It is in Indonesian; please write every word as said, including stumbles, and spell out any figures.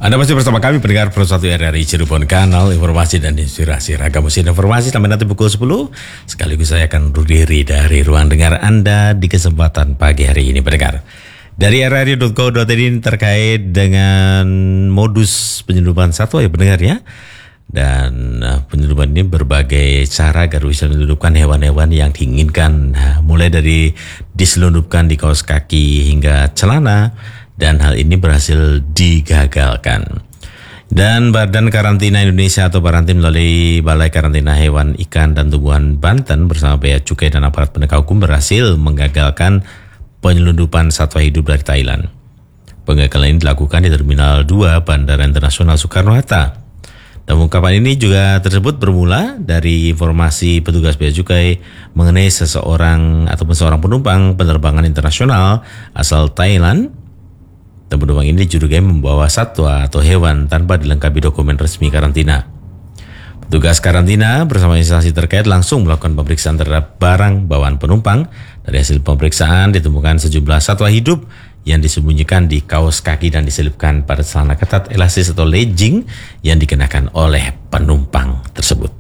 Anda masih bersama kami pendengar Pro satu R R I Cirebon, kanal informasi dan inspirasi ragam mesin informasi sampai nanti pukul sepuluh. Sekaligus saya akan undur diri dari ruang dengar Anda di kesempatan pagi hari ini pendengar. Dari r r i dot co dot i d terkait dengan modus penyelundupan satwa ya pendengar ya. Dan uh, penyelundupan ini berbagai cara agar bisa menyelundupkan hewan-hewan yang diinginkan, nah, mulai dari diselundupkan di kaos kaki hingga celana, dan hal ini berhasil digagalkan. Dan Badan Karantina Indonesia atau Barantim melalui Balai Karantina Hewan, Ikan, dan Tumbuhan Banten bersama Bea Cukai dan aparat penegak hukum berhasil menggagalkan penyelundupan satwa hidup dari Thailand. Pengagalan ini dilakukan di Terminal dua Bandara Internasional Soekarno-Hatta. Dan ungkapan ini juga tersebut bermula dari informasi petugas Bea Cukai mengenai seseorang ataupun seorang penumpang penerbangan internasional asal Thailand. Dan penumpang ini dicurigai membawa satwa atau hewan tanpa dilengkapi dokumen resmi karantina. Petugas karantina bersama instansi terkait langsung melakukan pemeriksaan terhadap barang bawaan penumpang. Dari hasil pemeriksaan ditemukan sejumlah satwa hidup yang disembunyikan di kaos kaki dan diselipkan pada celana ketat elastis atau legging yang dikenakan oleh penumpang tersebut.